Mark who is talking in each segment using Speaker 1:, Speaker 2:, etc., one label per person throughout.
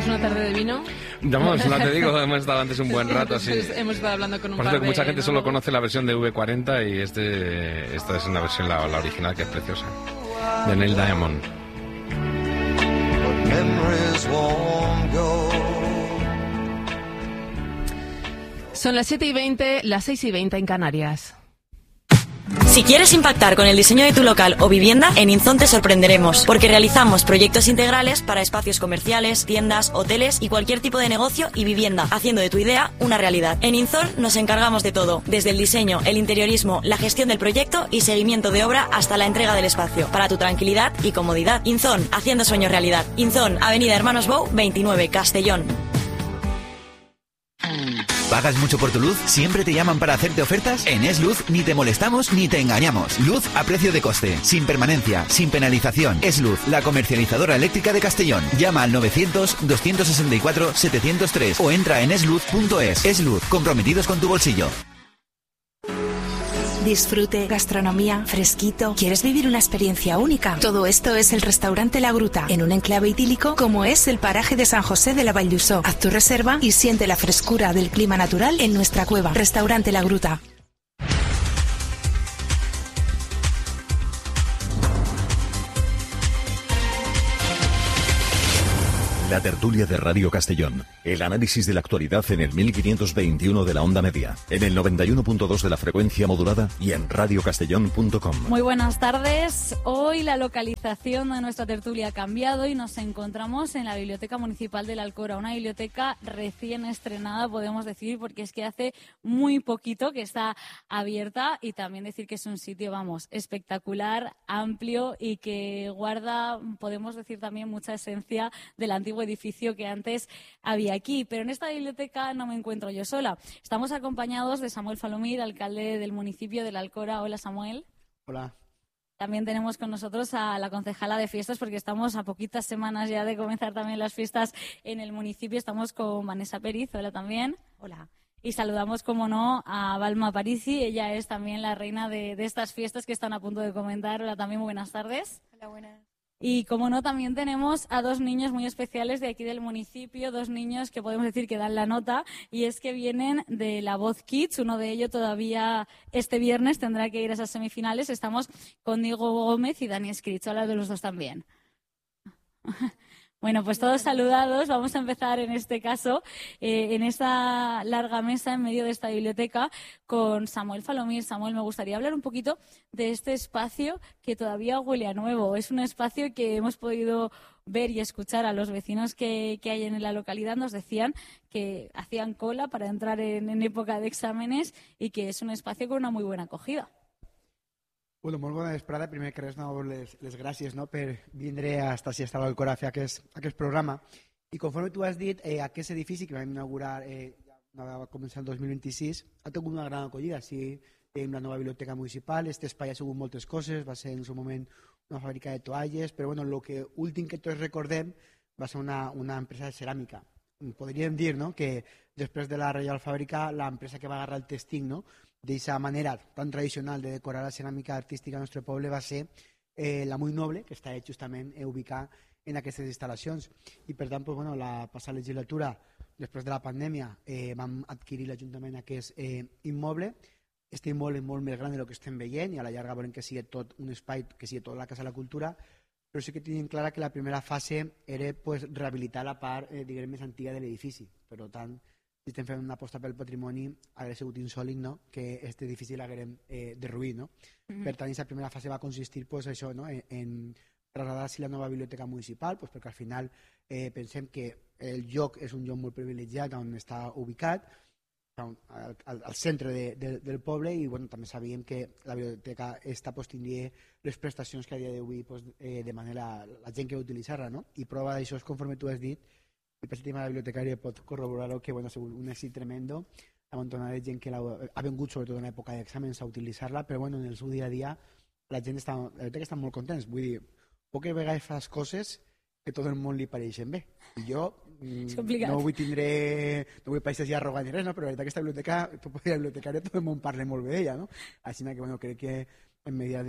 Speaker 1: ¿Tomamos una tarde de vino?
Speaker 2: Vamos, no te digo, hemos estado antes un buen rato así.
Speaker 1: Hemos estado hablando con un
Speaker 2: Por
Speaker 1: par
Speaker 2: cierto,
Speaker 1: de...
Speaker 2: mucha gente solo conoce la versión de V40 y esta es una versión, la original, que es preciosa, de Neil Diamond.
Speaker 1: Son las 7:20, las 6:20 en Canarias.
Speaker 3: Si quieres impactar con el diseño de tu local o vivienda, en Inzon te sorprenderemos, porque realizamos proyectos integrales para espacios comerciales, tiendas, hoteles y cualquier tipo de negocio y vivienda, haciendo de tu idea una realidad. En Inzon nos encargamos de todo, desde el diseño, el interiorismo, la gestión del proyecto y seguimiento de obra hasta la entrega del espacio, para tu tranquilidad y comodidad. Inzon, haciendo sueños realidad. Inzon, Avenida Hermanos Bou, 29, Castellón.
Speaker 4: ¿Pagas mucho por tu luz? ¿Siempre te llaman para hacerte ofertas? En Es Luz ni te molestamos ni te engañamos. Luz a precio de coste, sin permanencia, sin penalización. Es Luz, la comercializadora eléctrica de Castellón. Llama al 900-264-703 o entra en esluz.es. Es Luz, comprometidos con tu bolsillo.
Speaker 5: Disfrute, gastronomía, fresquito. ¿Quieres vivir una experiencia única? Todo esto es el restaurante La Gruta, en un enclave idílico como es el paraje de San José de la Vall d'Uixó. Haz tu reserva y siente la frescura del clima natural en nuestra cueva. Restaurante La Gruta.
Speaker 6: La tertulia de Radio Castellón. El análisis de la actualidad en el 1521 de la onda media, en el 91.2 de la frecuencia modulada y en radiocastellón.com.
Speaker 7: Muy buenas tardes. Hoy la localización de nuestra tertulia ha cambiado y nos encontramos en la Biblioteca Municipal del Alcora, una biblioteca recién estrenada, podemos decir, porque es que hace muy poquito que está abierta, y también decir que es un sitio, vamos, espectacular, amplio y que guarda, podemos decir también, mucha esencia del antiguo edificio que antes había aquí. Pero en esta biblioteca no me encuentro yo sola. Estamos acompañados de Samuel Falomir, alcalde del municipio del Alcora. Hola, Samuel.
Speaker 8: Hola.
Speaker 7: También tenemos con nosotros a la concejala de fiestas, porque estamos a poquitas semanas ya de comenzar también las fiestas en el municipio. Estamos con Vanessa Pérez. Hola también.
Speaker 9: Hola.
Speaker 7: Y saludamos, como no, a Balma Parisi. Ella es también la reina de estas fiestas que están a punto de comentar. Hola también, muy buenas tardes.
Speaker 9: Hola, buenas.
Speaker 7: Y, como no, también tenemos a dos niños muy especiales de aquí del municipio, dos niños que podemos decir que dan la nota, y es que vienen de La Voz Kids. Uno de ellos todavía este viernes tendrá que ir a esas semifinales. Estamos con Diego Gómez y Dani Escrich. Habla de los dos también. Bueno, pues todos saludados. Vamos a empezar en este caso, en esta larga mesa en medio de esta biblioteca, con Samuel Falomir. Samuel, me gustaría hablar un poquito de este espacio que todavía huele a nuevo. Es un espacio que hemos podido ver y escuchar a los vecinos que hay en la localidad. Nos decían que hacían cola para entrar en época de exámenes y que es un espacio con una muy buena acogida.
Speaker 8: Bueno, molt bona vesprada. Primer que res, les gràcies, no, per vindre hasta si estava al Cora a fer aquest programa. I conforme tu has dit, aquest edifici que vam inaugurar, va començar el 2026, ha tingut una gran acollida. Sí, tenim la nova biblioteca municipal. Este espai ha sigut moltes coses. Va ser en el seu moment una fàbrica de toalles, però bueno, el que últim que tots recordem va ser una empresa de ceràmica. Podríem dir, no, que després de la Reial Fàbrica, l'empresa que va agarrar el testing, no, d'aquesta manera tan tradicional de decorar la ceràmica artística al nostre poble, va ser la Muy Noble, que està justament ubicada en aquestes instal·lacions. I per tant, pues, bueno, la passada legislatura, després de la pandèmia, vam adquirir l'Ajuntament aquest immoble. Este immoble és molt més gran del que estem veient i a la llarga volem que sigui tot un espai, que sigui tota la Casa de la Cultura, però sí que tenim clara que la primera fase era, pues, rehabilitar la part diguem, més antiga de l'edifici. Per tant, si estem fent una aposta pel patrimoni, hauria sigut insòlit, no, que aquest edifici l'haguem derruït. No? Per tant, aquesta primera fase va consistir, pues, això, no, en traslladar-se la nova biblioteca municipal, pues, perquè al final pensem que el lloc és un lloc molt privilegiat on està ubicat, al centre del poble, i bueno, també sabíem que la biblioteca pues, tindria les prestacions que a dia d'avui pues, demana la gent que va utilitzar-la, no? I prova d'això és, conforme tu has dit, el president de la bibliotecària pot corroborar-ho, que bueno, ha sigut un èxit tremendo, la montonada de gent que ha vingut sobretot en època d'exàmens a utilitzar-la, però bueno, en el seu dia a dia la gent la biblioteca està molt contents. Vull dir, poques vegades fas coses que tot el món li pareixen bé. I jo no vull parecer arrogant ni res, no? Però la veritat que aquesta biblioteca, la bibliotecària, tot el món parla molt bé d'ella, no? Així que bueno, crec que en medida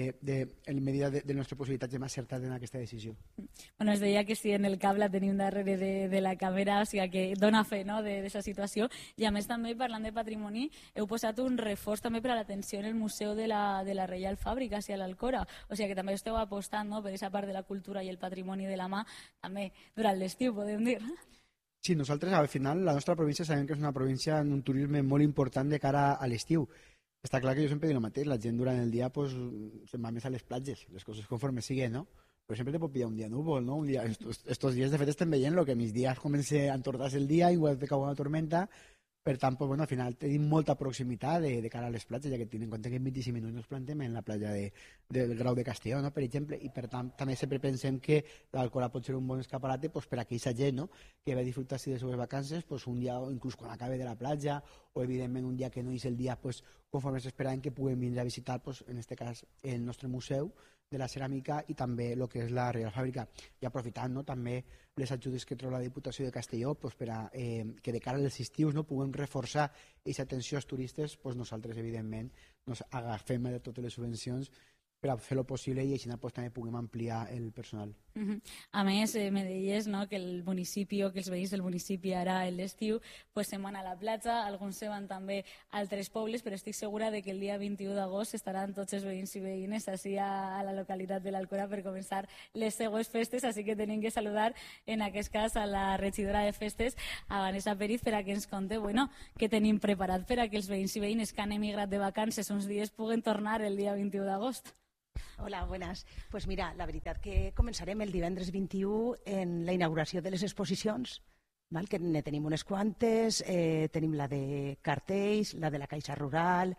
Speaker 8: de nostres possibilitats hem acertat en aquesta decisió.
Speaker 7: Bueno, es deia que sí, en el cap la tenim darrere de la càmera, o sigui que dona fe, no?, d'aquesta situació. I a més també, parlant de patrimoni, heu posat un reforç també per a l'atenció en el Museu de la Reial Fàbrica, a l'Alcora. O sigui que també esteu apostant, no?, per aquesta part de la cultura i el patrimoni de la mà, també durant l'estiu, podem dir.
Speaker 8: Sí, nosaltres al final la nostra província sabem que és una província amb un turisme molt important de cara a l'estiu. Està clar que jo sempre dic el mateix, la gent durant el dia pues, se'n va més a les platges, les coses conforme siguen, no? Però sempre te pot pillar un dia núvol, no? Estos dies, de fet, estem veient que mis dies comença a entornar-se el dia, igual que cau una tormenta. Per tant, pues, bueno, al final tenim molta proximitat de cara a les platges, ja que tinc en compte que en 25 minuts nos plantem en la platja del Grau de Castelló, no?, per exemple, i per tant també sempre pensem que l'Alcora pot ser un bon escaparate pues, per a aquella gent, no?, que va disfrutar de les seves vacances pues, un dia, inclús quan acabe de la platja, o evidentment un dia que no és el dia pues, conforme s'esperaven que puguem vindre a visitar, pues, en aquest cas, el nostre museu de la ceràmica i també el que és la Reial Fàbrica. I aprofitant, no?, també les ajudes que treu la Diputació de Castelló pues, per a que de cara als estius no, puguem reforçar aquesta atenció als turistes, pues, nosaltres, evidentment, nos agafem de totes les subvencions per a fer-lo possible i així pues, també puguem ampliar el personal.
Speaker 7: A més, me deies, no?, que el municipi o que els veïns del municipi ara a l'estiu pues, se'n van a la platja, alguns se van també a altres pobles, però estic segura de que el dia 21 d'agost estaran tots els veïns i veïnes així a la localitat de l'Alcora per començar les següents festes, així que tenim que saludar en aquest cas a la regidora de festes, a Vanessa Pérez, per a que ens conte què tenim preparat per a que els veïns i veïnes que han emigrat de vacances uns dies puguen tornar el dia 21 d'agost.
Speaker 9: Hola, buenas. Pues mira, la veritat que començarem el divendres 21 en la inauguració de les exposicions, val? Que ne tenim unes quantes, tenim la de cartells, la de la Caixa Rural,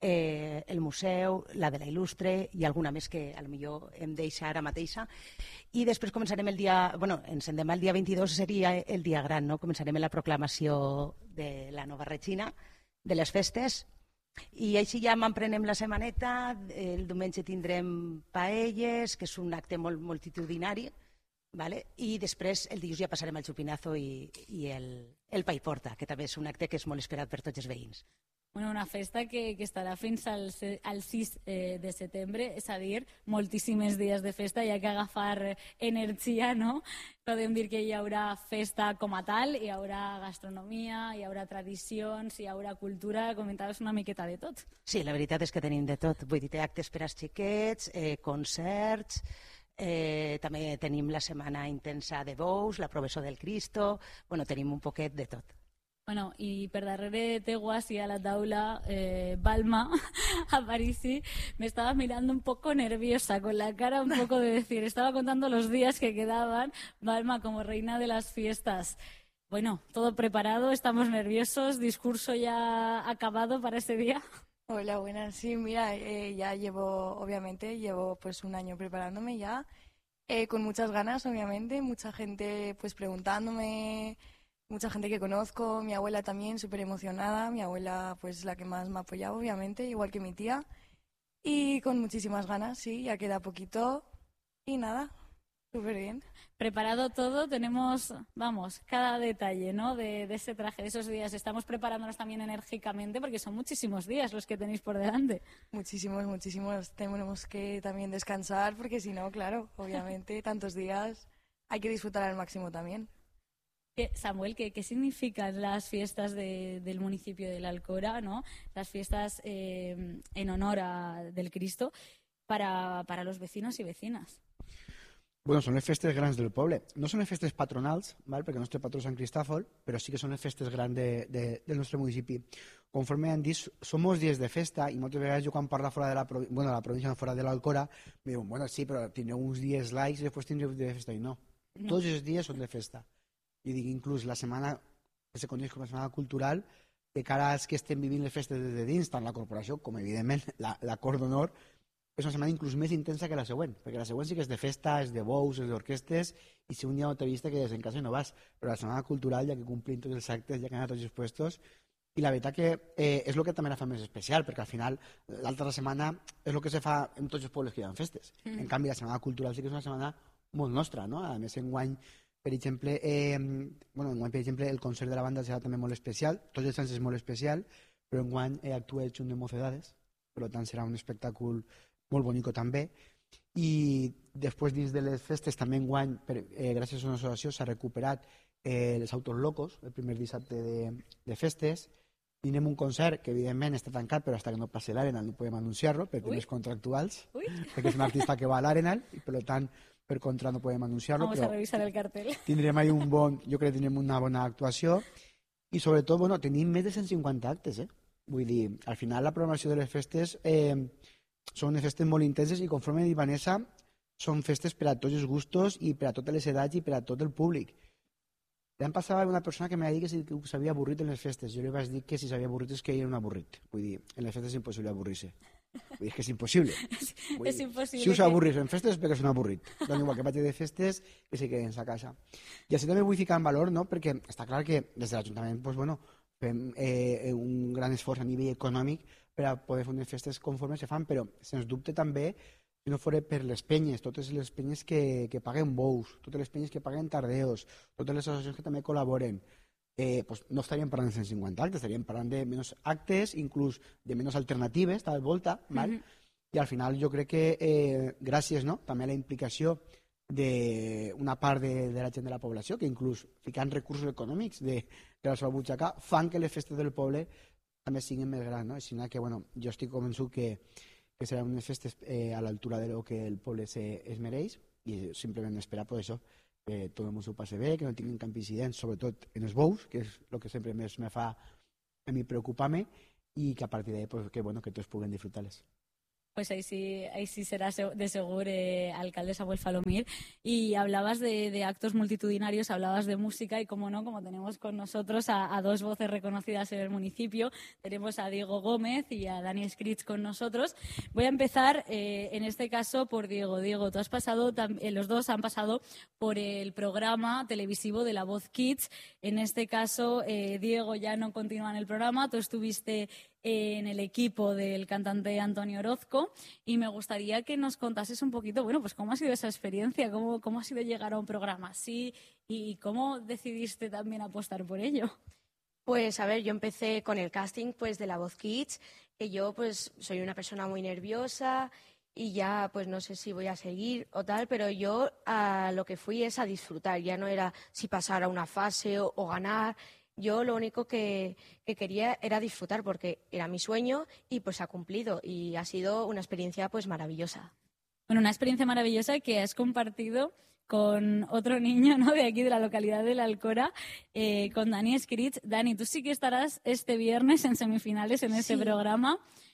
Speaker 9: el museu, la de la Il·lustre i alguna més que potser em deixa ara mateixa. I després començarem el dia, encendem el dia 22, seria el dia gran, no? Començarem la proclamació de la nova regina de les festes. I així ja m'emprenem la setmaneta, el diumenge tindrem paelles, que és un acte molt multitudinari, ¿vale? I després el dilluns ja passarem al xupinazo i el pa i porta, que també és un acte que és molt esperat per tots els veïns.
Speaker 7: Una festa que estarà fins al 6 de setembre, és a dir, moltíssims dies de festa, hi ha que agafar energia, no? Podem dir que hi haurà festa com a tal, hi haurà gastronomia, hi haurà tradicions, hi haurà cultura, comentaves una miqueta de tot.
Speaker 9: Sí, la veritat és que tenim de tot, vull dir, actes per als xiquets, concerts, també tenim la setmana intensa de bous, la Proveçó del Cristo, tenim un poquet de tot.
Speaker 7: Bueno, y per darrere teu así a la taula, Balma, a Parisi, me estaba mirando un poco nerviosa, con la cara un poco de decir, estaba contando los días que quedaban, Balma como reina de las fiestas. Bueno, todo preparado, estamos nerviosos, discurso ya acabado para ese día.
Speaker 10: Hola, buenas. Sí, mira, ya llevo pues un año preparándome ya, con muchas ganas, obviamente, mucha gente pues preguntándome, mucha gente que conozco, mi abuela también súper emocionada, mi abuela pues la que más me ha apoyado obviamente, igual que mi tía, y con muchísimas ganas, sí, ya queda poquito y nada, súper bien.
Speaker 7: Preparado todo, tenemos, cada detalle, ¿no?, de ese traje, de esos días, estamos preparándonos también enérgicamente porque son muchísimos días los que tenéis por delante.
Speaker 10: Muchísimos, tenemos que también descansar porque si no, claro, obviamente tantos días hay que disfrutar al máximo también.
Speaker 7: Samuel, ¿qué significan las fiestas del municipio de la Alcora, ¿no?, las fiestas en honor del Cristo para los vecinos y vecinas?
Speaker 8: Bueno, són les festes grans del poble. No són les festes patronals, ¿vale? Perquè el nostre patró és Sant Cristòfol, però sí que són les festes grans del nostre municipi. Conforme han dit, són molts dies de festa i moltes vegades jo quan parlo fora de la província, fora de l'Alcora, me diuen, sí, però tindreu uns dies laics i després tindreu de festa. I no, tots els dies són de festa. I dic, inclús la setmana que se coneix com a setmana cultural, de cara als que estem vivint les festes des de dins, tant la corporació com, evidentment, la Cort d'Honor, és una setmana inclús més intensa que la següent, perquè la següent sí que és de festa, és de bous, és d'orquestes, i si un dia no t'he vist que des en casa no vas, però la setmana cultural, ja que complim tots els actes, ja que han anat tots els puestos, i la veritat que és el que també la fa més especial, perquè al final l'altra setmana és el que se fa en tots els pobles que hi ha festes. En canvi, la setmana cultural sí que és una setmana molt nostra, no? A més, enguany, per exemple, el concert de la banda serà també molt especial, tots els anys és molt especial, però enguany actua el Xunt de Mocedades, per tant serà un espectacle molt bonico també. I després dins de les festes també enguany, gràcies a una associació, s'ha recuperat els Autos Locos, el primer dissabte de festes. Tindrem un concert que evidentment està tancat, però fins que no passi l'Arenal no podem anunciar-lo per temes contractuals, perquè és un artista que va a l'Arenal i per tant per contra no podem anunciar-lo.
Speaker 7: Vamos a revisar el cartel.
Speaker 8: Tindrem ahí jo crec que tindrem una bona actuació i sobretot, bueno, tenim més de 150 actes, Vull dir, al final la programació de les festes són unes festes molt intenses i conforme dit Vanessa, són festes per a tots els gustos i per a totes les edats i per a tot el públic. L'any passat una persona que m'ha dit que s'havia avorrit en les festes. Jo li vaig dir que si s'havia avorrit és que ell era un avorrit. Vull dir, en les festes és impossible avorrir-se. Vull dir, és que és impossible.
Speaker 7: És impossible.
Speaker 8: Si us avorris en festes és perquè és un avorrit. Doncs igual que vaig de festes, que se queden a casa. I així també vull ficar en valor, no? Perquè està clar que des de l'Ajuntament pues, bueno, fem un gran esforç a nivell econòmic per a poder fer unes festes conforme se fan, però sens dubte també si no fos per les penyes, totes les penyes que paguen bous, totes les penyes que paguen tardeos, totes les associacions que també col·laboren, pues no estaríem parlant de 150 actes, estaríem parlant de menys actes, inclús de menys alternatives, tal volta, val? I al final jo crec que gràcies també a la implicació d'una part de la gent de la població, que inclús ficant recursos econòmics de la seva butxaca, fan que les festes del poble també siguin més grans, no? Així que, bueno, jo estic convençut que seran unes festes a l'altura de lo que el poble es mereix i simplement esperar per això, que tot el món s'ho passi bé, que no tinguin cap incident, sobretot en els bous, que és el que sempre més me fa a mi preocupar-me, i que a partir d'ahí pues, que tots puguen disfrutar-les.
Speaker 7: Pues ahí sí será de seguro alcalde Samuel Falomir. Y hablabas de actos multitudinarios, hablabas de música y, como no, como tenemos con nosotros a dos voces reconocidas en el municipio, tenemos a Diego Gómez y a Dani Scritch con nosotros. Voy a empezar en este caso por Diego. Diego, tú has pasado, los dos han pasado por el programa televisivo de La Voz Kids. En este caso, Diego ya no continúa en el programa, tú estuviste en el equipo del cantante Antonio Orozco y me gustaría que nos contases un poquito, bueno, pues cómo ha sido esa experiencia, cómo ha sido llegar a un programa así y cómo decidiste también apostar por ello.
Speaker 11: Pues a ver, yo empecé con el casting pues de La Voz Kids, que yo pues soy una persona muy nerviosa y ya pues no sé si voy a seguir o tal, pero yo a lo que fui es a disfrutar, ya no era si pasar a una fase o ganar. Yo lo único que quería era disfrutar porque era mi sueño y pues ha cumplido y ha sido una experiencia pues maravillosa.
Speaker 7: Bueno, una experiencia maravillosa que has compartido con otro niño, ¿no?, de aquí de la localidad de La Alcora, con Dani Scritch. Dani, tú sí que estarás este viernes en semifinales en este programa.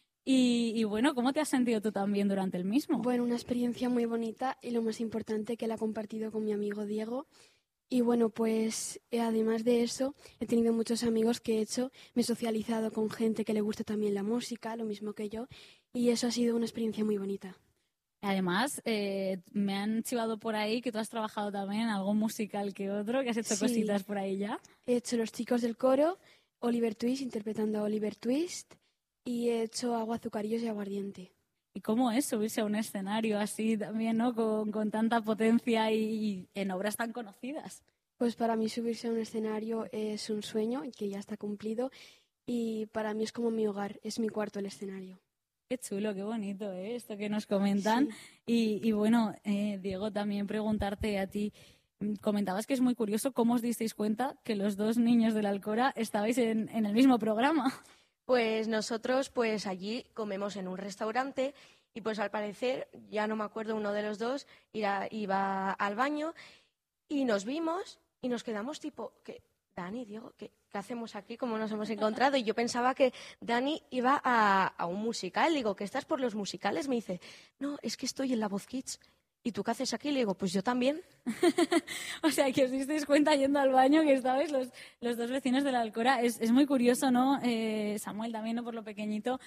Speaker 7: Y bueno, ¿cómo te has sentido tú también durante el mismo?
Speaker 12: Bueno, una experiencia muy bonita y lo más importante que la he compartido con mi amigo Diego. Y bueno, pues además de eso, he tenido muchos amigos que he hecho, me he socializado con gente que le gusta también la música, lo mismo que yo, y eso ha sido una experiencia muy bonita.
Speaker 7: Además, me han chivado por ahí que tú has trabajado también en algún musical que otro, que has hecho cositas por ahí ya.
Speaker 12: He hecho Los Chicos del Coro, Oliver Twist, interpretando a Oliver Twist, y he hecho Agua, Azucarillos y Aguardiente.
Speaker 7: ¿Y cómo es subirse a un escenario así también, ¿no?, con tanta potencia y en obras tan conocidas?
Speaker 12: Pues para mí subirse a un escenario es un sueño que ya está cumplido y para mí es como mi hogar, es mi cuarto el escenario.
Speaker 7: Qué chulo, qué bonito, esto que nos comentan. Sí. Y bueno, Diego, también preguntarte a ti, comentabas que es muy curioso cómo os disteis cuenta que los dos niños de La Alcora estabais en el mismo programa.
Speaker 11: Pues nosotros pues allí comemos en un restaurante y pues al parecer, ya no me acuerdo, uno de los dos iba al baño y nos vimos y nos quedamos tipo, Dani, Diego, ¿qué hacemos aquí? ¿Cómo nos hemos encontrado? Y yo pensaba que Dani iba a un musical. Digo, ¿que estás por los musicales? Me dice, no, es que estoy en La Voz Kids. ¿Y tú qué haces aquí? Le digo, pues yo también.
Speaker 7: O sea, que os disteis cuenta yendo al baño que estabais los dos vecinos de La Alcora. Es muy curioso, ¿no? Samuel, también, ¿no?, por lo pequeñito,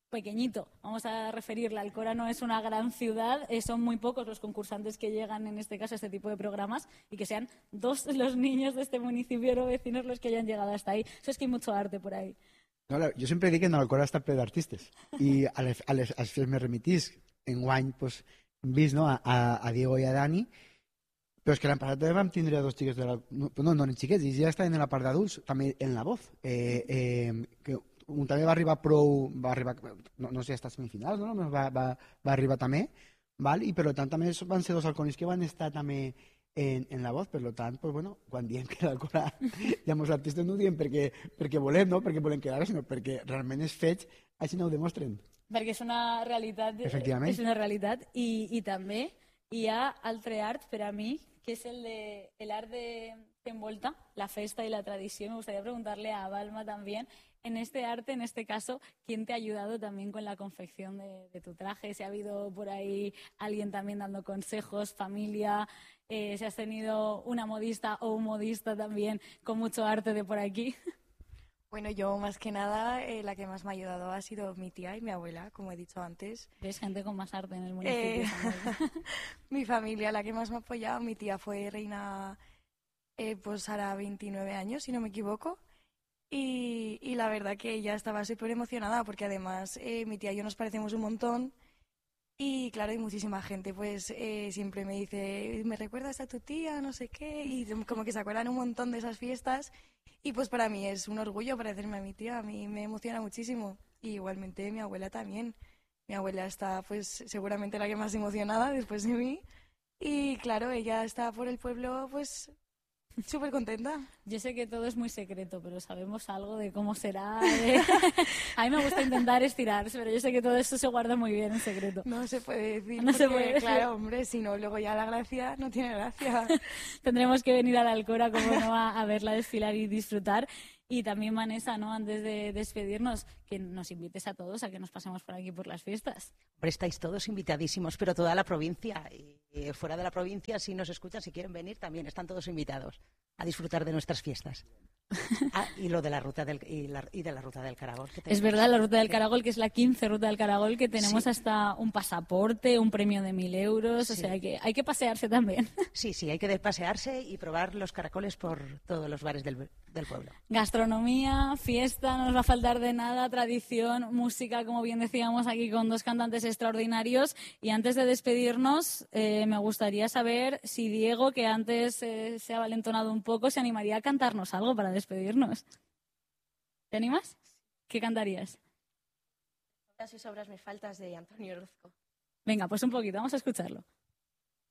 Speaker 7: vamos a referir, La Alcora no es una gran ciudad, son muy pocos los concursantes que llegan, en este caso, a este tipo de programas, y que sean dos los niños de este municipio, no vecinos, los que hayan llegado hasta ahí. Eso es que hay mucho arte por ahí.
Speaker 8: No, jo sempre dic que en Alcora està ple d'artistes, i als fets me remitís, enguany, pues, hem vist, no, a Diego i a Dani, però és que l'any passat vam tindre dos xiquets no eren xiquets, i ja estaven en la part d'adults, també en La Voz, que un també va arribar prou, no sé, hasta semifinals, no? Va arribar també, val? I per tant també van ser dos alcoholis que van estar també en la voz, per tant, pues, bueno, quan diem que l'Alcora hi ha molts artistes no ho diem perquè volem, no? Perquè volem quedar, sinó perquè realment els fets així no ho demostren.
Speaker 7: Perquè és una realitat.
Speaker 8: Efectivament.
Speaker 7: És una realitat i també hi ha altre art per a mi, que es el art que envolta la festa y la tradición. Me gustaría preguntarle a Balma también, en este arte, en este caso, ¿quién te ha ayudado también con la confección de tu traje? ¿Si ha habido por ahí alguien también dando consejos, familia? ¿Si has tenido una modista o un modista también con mucho arte de por aquí?
Speaker 10: Bueno, yo más que nada, la que más me ha ayudado ha sido mi tía y mi abuela, como he dicho antes.
Speaker 7: Es gente con más arte en el municipio.
Speaker 10: Mi familia, la que más me ha apoyado, mi tía fue reina, pues hará 29 años, si no me equivoco. Y la verdad que ella estaba súper emocionada porque además mi tía y yo nos parecemos un montón. Y claro, hay muchísima gente, pues siempre me dice, ¿me recuerdas a tu tía? No sé qué. Y como que se acuerdan un montón de esas fiestas. Y pues para mí es un orgullo parecerme a mi tía, a mí me emociona muchísimo. Y igualmente mi abuela también. Mi abuela está pues seguramente la que más emocionada después de mí. Y claro, ella está por el pueblo pues súper contenta.
Speaker 7: Yo sé que todo es muy secreto, pero sabemos algo de cómo será. A mí me gusta intentar estirarse, pero yo sé que todo eso se guarda muy bien en secreto.
Speaker 10: No se puede decir.
Speaker 7: No se puede decir.
Speaker 10: Claro, hombre, si no, luego ya la gracia no tiene gracia.
Speaker 7: Tendremos que venir a la Alcora, como no, a verla desfilar y disfrutar. Y también, Vanessa, ¿no? Antes de despedirnos, que nos invites a todos a que nos pasemos por aquí por las fiestas.
Speaker 9: Hombre, estáis todos invitadísimos, pero toda la provincia. Y fuera de la provincia, si nos escuchan, si quieren venir, también están todos invitados a disfrutar de nuestras fiestas. Y lo de la ruta del Caragol.
Speaker 7: Es verdad, la ruta del Caragol, que es la 15 ruta del Caragol, que tenemos hasta un pasaporte, un premio de 1.000 euros, o sea que hay que pasearse también.
Speaker 9: Sí, hay que pasearse y probar los caracoles por todos los bares del pueblo.
Speaker 7: Gastronomía, fiesta, no nos va a faltar de nada, tradición, música, como bien decíamos, aquí con dos cantantes extraordinarios. Y antes de despedirnos, me gustaría saber si Diego, que antes se ha valentonado un poco, se animaría a cantarnos algo para despedirnos. ¿Te animas? ¿Qué cantarías?
Speaker 11: Las y sobras me faltas de Antonio Orozco.
Speaker 7: Venga, pues un poquito, vamos a escucharlo.